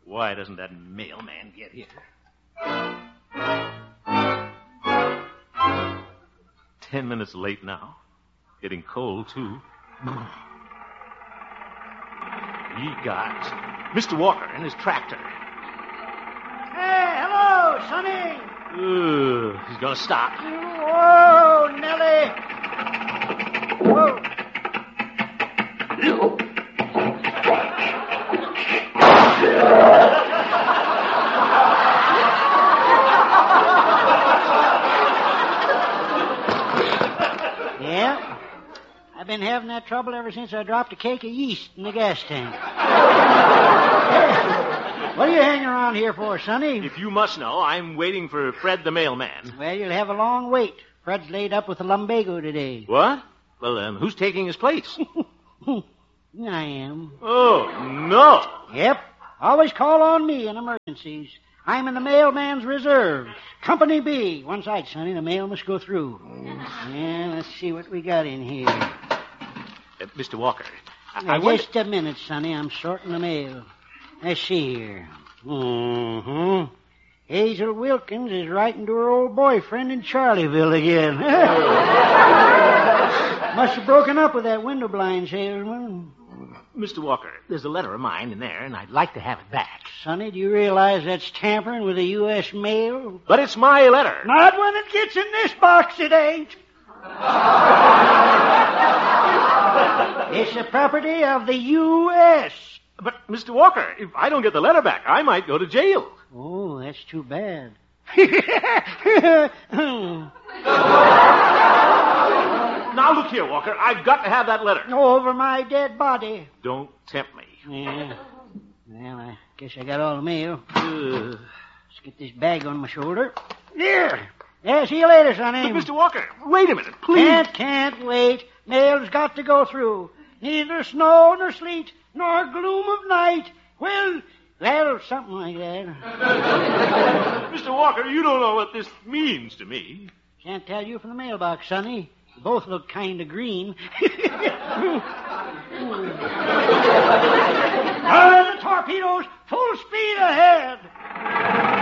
Why doesn't that mailman get here? 10 minutes late now. Getting cold, too. He got Mr. Walker and his tractor. Hey, hello, Sonny. He's gonna stop. Whoa, Nellie. Whoa. Yeah, I've been having that trouble ever since I dropped a cake of yeast in the gas tank. What are you hanging around here for, Sonny? If you must know, I'm waiting for Fred the mailman. Well, you'll have a long wait. Fred's laid up with a lumbago today. What? Well, who's taking his place? I am. Oh, no. Yep. Always call on me in emergencies. I'm in the mailman's reserve. Company B. One side, Sonny. The mail must go through. Yeah, let's see what we got in here. Mr. Walker, Just a minute, Sonny. I'm sorting the mail. Let's see here. Mm-hmm. Hazel Wilkins is writing to her old boyfriend in Charlieville again. Must have broken up with that window blind salesman. Mr. Walker, there's a letter of mine in there, and I'd like to have it back. Sonny, do you realize that's tampering with the U.S. mail? But it's my letter. Not when it gets in this box, it ain't. It's the property of the U.S. But, Mr. Walker, if I don't get the letter back, I might go to jail. Oh, that's too bad. Now, look here, Walker. I've got to have that letter. Over my dead body. Don't tempt me. Yeah. Well, I guess I got all the mail. Let's get this bag on my shoulder. There. Yeah, see you later, Sonny. But, Mr. Walker, wait a minute, please. Can't wait. Mail's got to go through. Neither snow nor sleet nor gloom of night. Well, something like that. Mr. Walker, you don't know what this means to me. Can't tell you from the mailbox, Sonny. You both look kind of green. Run the torpedoes, full speed ahead.